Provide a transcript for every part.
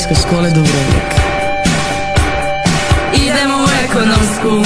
Ekonomske škole Dubrovnik. Idemo u ekonomsku.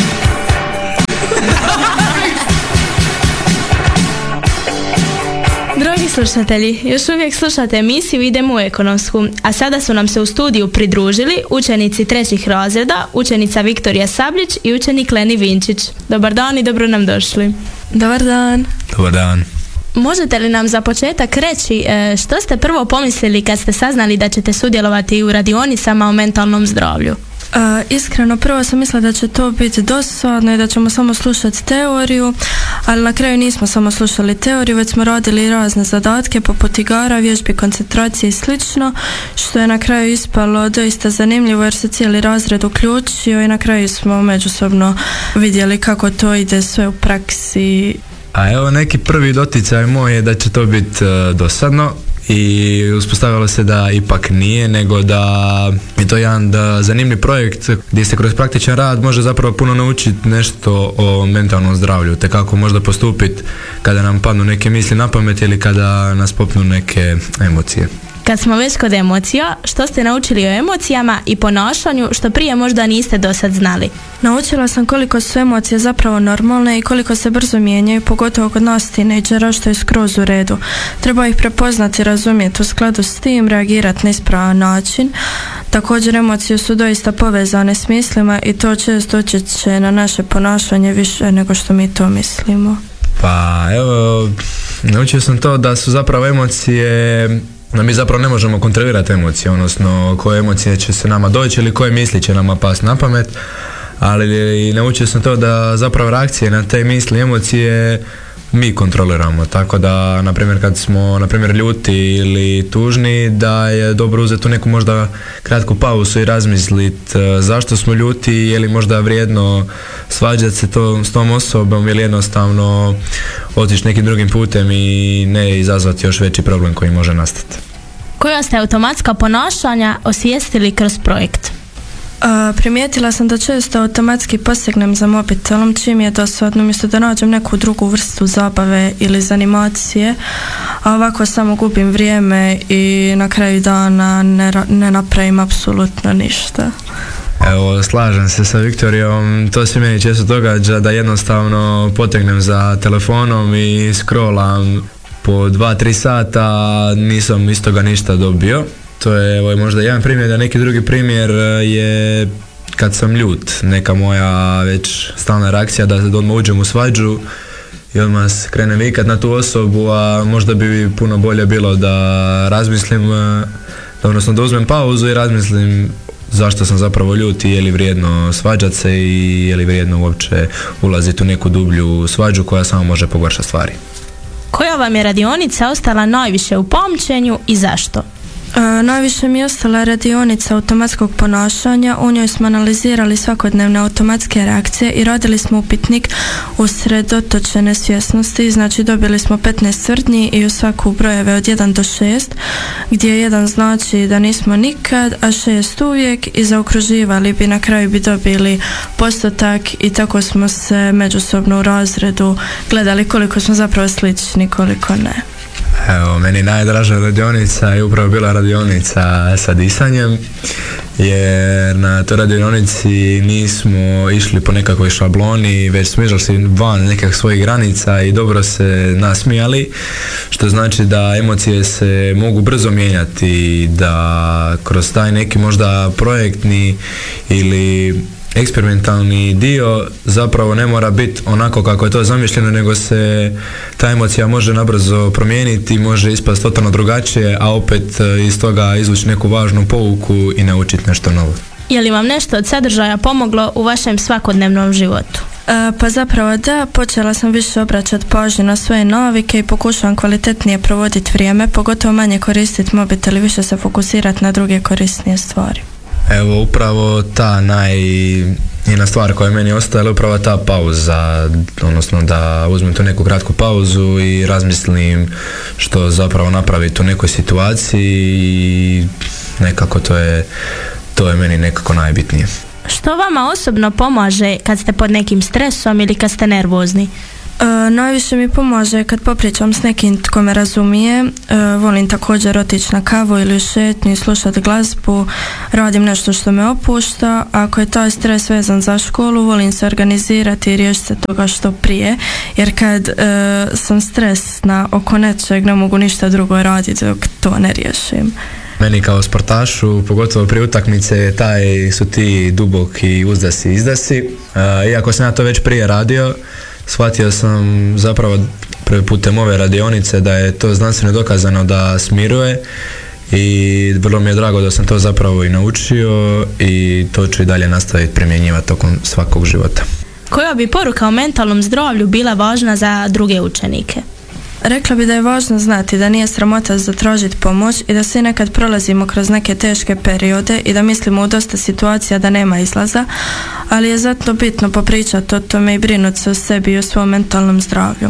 Dragi slušatelji, još uvijek slušate emisiju Idemo u ekonomsku, a sada su nam se u studiju pridružili učenici trećih razreda, učenica Viktorija Sabljić i učenik Leni Vinčić. Dobar dan i dobro nam došli. Dobar dan. Dobar dan. Možete li nam za početak reći što ste prvo pomislili kad ste saznali da ćete sudjelovati u radionicama o mentalnom zdravlju? Iskreno, prvo sam mislila da će to biti dosadno i da ćemo samo slušati teoriju, ali na kraju nismo samo slušali teoriju, već smo radili razne zadatke poput igara, vježbi, koncentracije i slično, što je na kraju ispalo doista zanimljivo jer se cijeli razred uključio i na kraju smo međusobno vidjeli kako to ide sve u praksi. A evo neki prvi doticaj moj je da će to biti dosadno i uspostavilo se da ipak nije, nego da je to jedan zanimljiv projekt gdje se kroz praktičan rad može zapravo puno naučiti nešto o mentalnom zdravlju, te kako možda postupiti kada nam padnu neke misli na pamet ili kada nas popnu neke emocije. Kad smo već kod emocija, što ste naučili o emocijama i ponašanju što prije možda niste dosad znali? Naučila sam koliko su emocije zapravo normalne i koliko se brzo mijenjaju, pogotovo kod nas tinejdžera, što je skroz u redu. Treba ih prepoznati i razumjeti, u skladu s tim reagirati na ispravan način. Također emocije su doista povezane s mislima i to često utječe na naše ponašanje više nego što mi to mislimo. Pa evo, naučio sam to da su zapravo emocije, da mi zapravo ne možemo kontrolirati emocije, odnosno koje emocije će se nama doći ili koje misli će nama pasti na pamet, ali naučio sam to da zapravo reakcije na te misli i emocije mi kontroliramo, tako da na primjer kad smo na primjer ljuti ili tužni, da je dobro uzeti tu neku možda kratku pauzu i razmisliti zašto smo ljuti, je li možda vrijedno svađati se s tom osobom ili jednostavno otići nekim drugim putem i ne izazvati još veći problem koji može nastati. Koja ste automatska ponašanja osvijestili kroz projekt? Primijetila sam da često automatski posegnem za mobitelom čim je dosadno, umjesto da nađem neku drugu vrstu zabave ili zanimacije, a ovako samo gubim vrijeme i na kraju dana ne napravim apsolutno ništa. Evo, slažem se sa Viktorijom, to se meni često događa da jednostavno potegnem za telefonom i scrollam po 2-3 sata, nisam iz toga ništa dobio. To je evo, možda jedan primjer, a neki drugi primjer je kad sam ljut, neka moja već stalna reakcija da odmah uđem u svađu i odmah krenem vikat na tu osobu, a možda bi puno bolje bilo da razmislim, odnosno da uzmem pauzu i razmislim zašto sam zapravo ljut i je li vrijedno svađat se i je li vrijedno uopće ulaziti u neku dublju svađu koja samo može pogoršati stvari. Koja vam je radionica ostala najviše u pamćenju i zašto? Najviše mi je ostala radionica automatskog ponašanja. U njoj smo analizirali svakodnevne automatske reakcije i radili smo upitnik usredotočene svjesnosti, znači dobili smo 15 tvrdnji i u svaku brojeve od 1 do 6, gdje 1 znači da nismo nikad, a 6 uvijek, i zaokruživali bi, na kraju bi dobili postotak i tako smo se međusobno u razredu gledali koliko smo zapravo slični, koliko ne. Evo, meni najdraža radionica je upravo bila radionica sa disanjem, jer na toj radionici nismo išli po nekakvoj šabloni, već smo izašli van nekakvih svojih granica i dobro se nasmijali, što znači da emocije se mogu brzo mijenjati, da kroz taj neki možda projektni ili eksperimentalni dio zapravo ne mora biti onako kako je to zamišljeno, nego se ta emocija može nabrzo promijeniti, može ispasti totalno drugačije, a opet iz toga izvući neku važnu pouku i naučiti nešto novo. Je li vam nešto od sadržaja pomoglo u vašem svakodnevnom životu? Pa zapravo da, počela sam više obraćati pažnju na svoje navike i pokušavam kvalitetnije provoditi vrijeme, pogotovo manje koristiti mobitel i više se fokusirati na druge korisnije stvari. Evo, upravo ta jedna stvar koja je meni ostala, upravo ta pauza, odnosno da uzmem tu neku kratku pauzu i razmislim što zapravo napraviti u nekoj situaciji i nekako to je meni nekako najbitnije. Što vama osobno pomaže kad ste pod nekim stresom ili kad ste nervozni? Najviše mi pomaže kad popričam s nekim tko me razumije. Volim također otići na kavu ili u šetnju i slušati glazbu. Radim nešto što me opušta. Ako je taj stres vezan za školu, volim se organizirati i riješiti se toga što prije. Jer kad sam stresna oko nečeg, ne mogu ništa drugo raditi dok to ne riješim. Meni kao sportašu, pogotovo prije utakmice, su ti duboki uzdasi i izdasi. Iako sam ja to već prije radio, shvatio sam zapravo putem ove radionice da je to znanstveno dokazano da smiruje i vrlo mi je drago da sam to zapravo i naučio i to ću i dalje nastaviti primjenjivati tokom svakog života. Koja bi poruka o mentalnom zdravlju bila važna za druge učenike? Rekla bi da je važno znati da nije sramota zatražiti pomoć i da svi nekad prolazimo kroz neke teške periode i da mislimo u dosta situacija da nema izlaza, ali je zato bitno popričati o tome i brinuti se o sebi i o svom mentalnom zdravlju.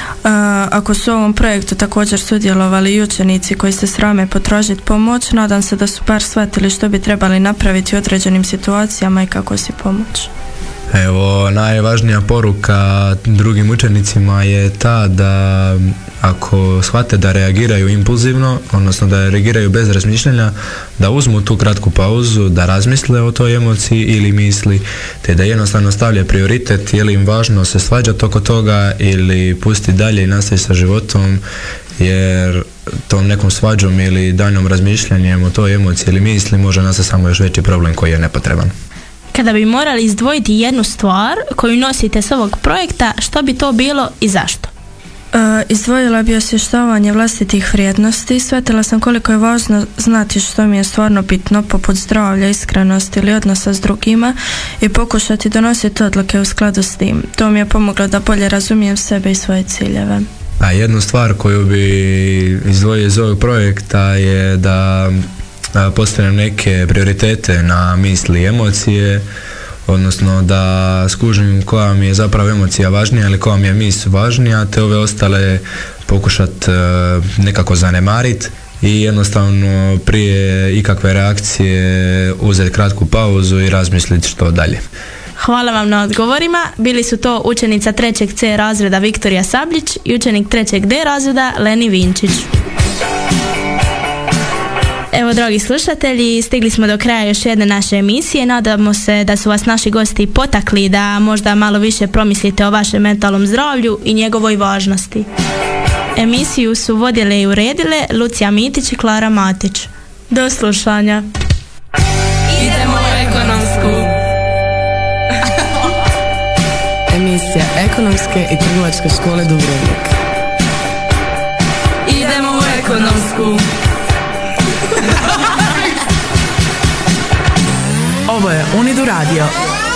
Ako su u ovom projektu također sudjelovali i učenici koji se srame potražiti pomoć, nadam se da su bar shvatili što bi trebali napraviti u određenim situacijama i kako si pomoći. Evo, najvažnija poruka drugim učenicima je ta da ako shvate da reagiraju impulzivno, odnosno da reagiraju bez razmišljanja, da uzmu tu kratku pauzu, da razmisle o toj emociji ili misli, te da jednostavno stavlja prioritet, je li im važno se svađati oko toga ili pustiti dalje i nastaviti sa životom, jer tom nekom svađom ili daljnom razmišljanjem o toj emociji ili misli može nastati samo još veći problem koji je nepotreban. Kada bi morali izdvojiti jednu stvar koju nosite s ovog projekta, što bi to bilo i zašto? Izdvojila bi osvještavanje vlastitih vrijednosti. Shvatila sam koliko je važno znati što mi je stvarno bitno, poput zdravlja, iskrenosti ili odnosa s drugima, i pokušati donositi odluke u skladu s tim. To mi je pomoglo da bolje razumijem sebe i svoje ciljeve. A jednu stvar koju bi izdvojio iz ovog projekta je da postavljam neke prioritete na misli i emocije, odnosno da skužim koja mi je zapravo emocija važnija ili koja mi je misl važnija, te ove ostale pokušat nekako zanemariti i jednostavno prije ikakve reakcije uzeti kratku pauzu i razmisliti što dalje. Hvala vam na odgovorima. Bili su to učenica 3. C razreda Viktorija Sabljić i učenik 3. D razreda Leni Vinčić. Evo, dragi slušatelji, stigli smo do kraja još jedne naše emisije. Nadamo se da su vas naši gosti potakli da možda malo više promislite o vašem mentalnom zdravlju i njegovoj važnosti. Emisiju su vodile i uredile Lucija Mitić i Klara Matić. Do slušanja. Idemo u ekonomsku. Emisija Ekonomske i trgovačke škole Dubrovnik. Idemo u ekonomsku. Ovo je Unidu Radio.